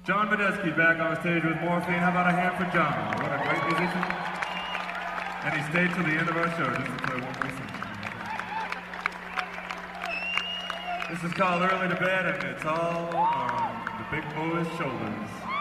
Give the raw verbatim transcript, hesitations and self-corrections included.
John Medeski back on stage with Morphine. How about a hand for John? What a great musician. And he stayed till the end of our show just to play one more song. This is called Early to Bed, and it's all on the big boy's shoulders.